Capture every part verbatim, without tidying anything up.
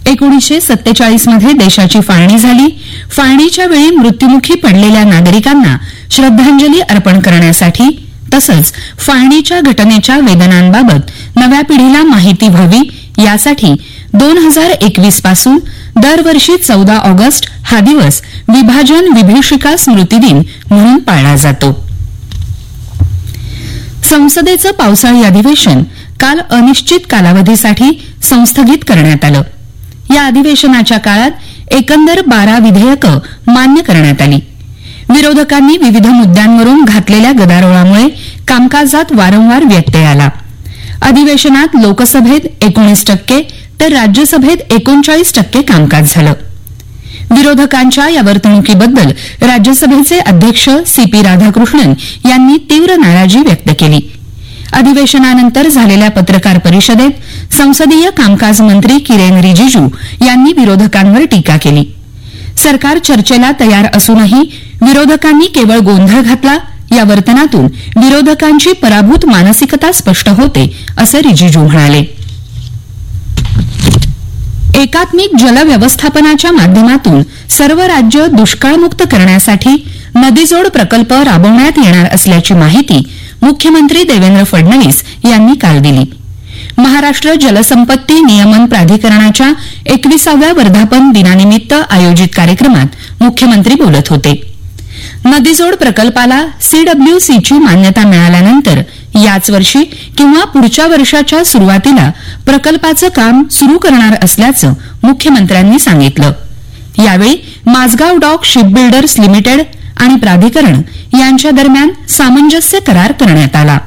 एकोणीसशे सत्तेचाळीस मध्ये देशाची फाळणी झाली. फाळणीच्या वेळी मृत्युमुखी पडलेल्या नागरिकांना श्रद्धांजली अर्पण करण्यासाठी तसंच फाळणीच्या घटनेच्या वेदनांबाबत नव्या पिढीला माहिती व्हावी यासाठी दोन हजार एकवीस पासून दरवर्षी चौदा ऑगस्ट हा दिवस विभाजन विभीषिका स्मृती दिन म्हणून पाळला जातो. संसदेचं पावसाळी अधिवेशन काल अनिश्चित कालावधीसाठी संस्थगित करण्यात आलं. या अधिवेशनाच्या काळात एकंदर बारा विधेयकं मान्य करण्यात आली. विरोधकांनी विविध मुद्द्यांवरून घातलेल्या गदारोळामुळे कामकाजात वारंवार व्यत्यय आला. अधिवेशनात लोकसभेत एकोणीस टक्के तर राज्यसभेत एकोणचाळीस टक्के कामकाज झालं. विरोधकांच्या या वर्तणुकीबद्दल राज्यसभेचे अध्यक्ष सी पी राधाकृष्णन यांनी तीव्र नाराजी व्यक्त केली. अधिवेशनानंतर झालेल्या पत्रकार परिषदेत संसदीय कामकाज मंत्री किरेन रिजिजू यांनी विरोधकांवर टीका केली. सरकार चर्चेला तयार असूनही विरोधकांनी केवळ गोंधळ घातला. या वर्तनातून विरोधकांची पराभूत मानसिकता स्पष्ट होते असं रिजिजू म्हणाले. एकात्मिक जल व्यवस्थापनाच्या माध्यमातून सर्व राज्य दुष्काळमुक्त करण्यासाठी नदीजोड प्रकल्प राबवण्यात येणार असल्याची माहिती मुख्यमंत्री देवेंद्र फडणवीस यांनी काल दिली. महाराष्ट्र जलसंपत्ती नियमन प्राधिकरणाच्या एकविसाव्या वर्धापन दिनानिमित्त आयोजित कार्यक्रमात मुख्यमंत्री बोलत होते. नदीजोड प्रकल्पाला सीडब्ल्यूसीची मान्यता मिळाल्यानंतर याच वर्षी किंवा पुढच्या वर्षाच्या सुरुवातीला प्रकल्पाचं काम सुरू करणार असल्याचं मुख्यमंत्र्यांनी सांगितलं. यावेळी माझगाव डॉक शिपबिल्डर्स लिमिटेड आणि प्राधिकरण यांच्या दरम्यान सामंजस्य करार करण्यात आला.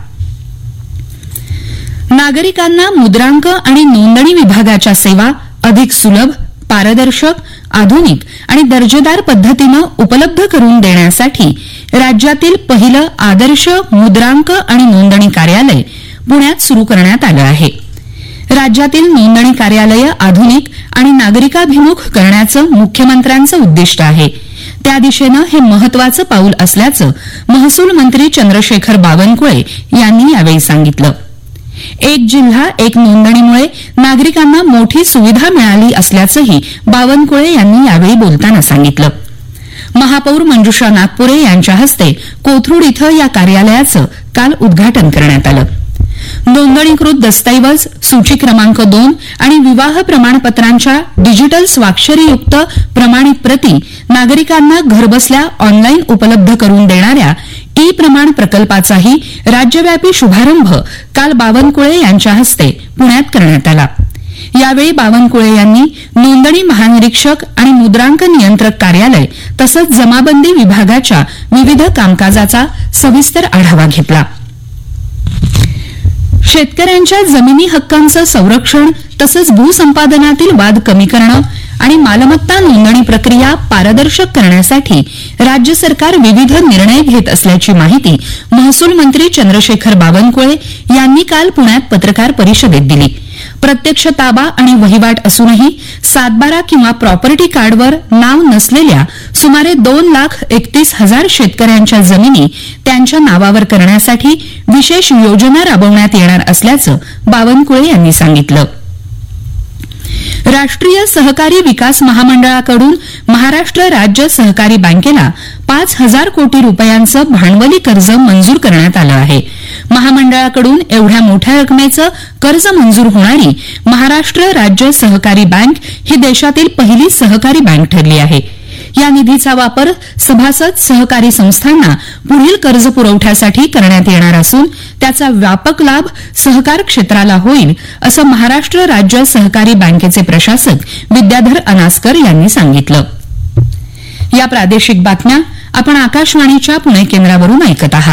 नागरिकांना मुद्रांक आणि नोंदणी विभागाच्या सेवा अधिक सुलभ, पारदर्शक, आधुनिक आणि दर्जेदार पद्धतीनं उपलब्ध करून देण्यासाठी राज्यातील पहिलं आदर्श मुद्रांक आणि नोंदणी कार्यालय पुण्यात सुरू करण्यात आलं आहे. राज्यातील नोंदणी कार्यालयं आधुनिक आणि नागरिकाभिमुख करण्याचं मुख्यमंत्र्यांचं उद्दिष्ट आहे. त्या दिशेनं हे महत्वाचं पाऊल असल्याचं महसूल मंत्री चंद्रशेखर बावनकुळे यांनी यावेळी सांगितलं. एक जिल्हा एक नोंदणीमुळे नागरिकांना मोठी सुविधा मिळाली असल्याचंही बावनकुळे यांनी यावेळी बोलताना सांगितलं. महापौर मंजुषा नागपुरे यांच्या हस्ते कोथरूड इथं या कार्यालयाचं काल उद्घाटन करण्यात आलं. नोंदणीकृत दस्तऐवज, सूची क्रमांक दोन आणि विवाह प्रमाणपत्रांच्या डिजिटल स्वाक्षरीयुक्त प्रमाणित प्रती नागरिकांना घरबसल्या ऑनलाईन उपलब्ध करून देणाऱ्या ई प्रमाण प्रकल्पाचाही राज्यव्यापी शुभारंभ काल बावनकुळे यांच्या हस्ते पुण्यात करण्यात आला. यावेळी बावनकुळे यांनी नोंदणी महानिरीक्षक आणि मुद्रांक नियंत्रक कार्यालय तसंच जमाबंदी विभागाच्या विविध कामकाजाचा सविस्तर आढावा घेतला. शेतकऱ्यांच्या जमिनी हक्कांचं संरक्षण तसंच भूसंपादनातील वाद कमी करणं आणि मालमत्ता नोंदणी प्रक्रिया पारदर्शक करण्यासाठी राज्य सरकार विविध निर्णय घेत असल्याची माहिती महसूल मंत्री चंद्रशेखर बावनकुळे यांनी काल पुण्यात पत्रकार परिषदेत दिली. प्रत्यक्ष ताबा आणि वहिवाट असूनही सातबारा किंवा प्रॉपर्टी कार्डवर नाव नसलेल्या सुमारे दोन लाख एकतीस हजार शेतकऱ्यांच्या जमिनी त्यांच्या नावावर करण्यासाठी विशेष योजना राबवण्यात येणार असल्याचं बावनकुळे यांनी सांगितलं. राष्ट्रीय सहकारी विकास महामंडळाकडून महाराष्ट्र राज्य सहकारी बँकेला पाच हजार कोटी रुपयांचं भांडवली कर्ज मंजूर करण्यात आलं आहे. महामंडळाकडून एवढ्या मोठ्या रकमेचं कर्ज मंजूर होणारी महाराष्ट्र राज्य सहकारी बँक ही देशातील पहिली सहकारी बँक ठरली आहे. या निधीचा वापर सभासद सहकारी संस्थांना पुढील कर्ज पुरवठ्यासाठी करण्यात येणार असून त्याचा व्यापक लाभ सहकार क्षेत्राला होईल असं महाराष्ट्र राज्य सहकारी बँकेचे प्रशासक विद्याधर अनास्कर यांनी सांगितलं. या प्रादेशिक बातम्या आपण आकाशवाणीच्या पुणे केंद्रावरून ऐकत आहात.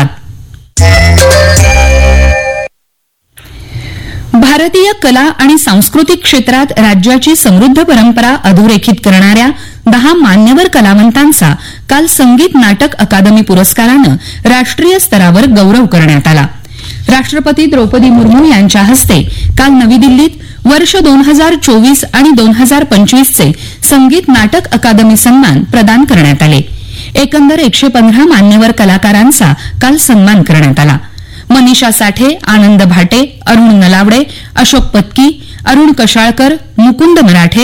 भारतीय कला आणि सांस्कृतिक क्षेत्रात राज्याची समृद्ध परंपरा अधोरेखित करणाऱ्या दहा मान्यवर कलावंतांचा काल संगीत नाटक अकादमी पुरस्कारानं राष्ट्रीय स्तरावर गौरव करण्यात आला. राष्ट्रपती द्रौपदी मुर्मू यांच्या हस्ते काल नवी दिल्लीत वर्ष दोन हजार चोवीस आणि दोन हजार पंचवीसचे संगीत नाटक अकादमी सन्मान प्रदान करण्यात आले. एकंदर एकशे पंधरा मान्यवर कलाकारांचा काल सन्मान करण्यात आला. मनीषा साठे, आनंद भाटे, अरुण नलावडे, अशोक पत्की, अरुण कशाळकर, मुकुंद मराठे,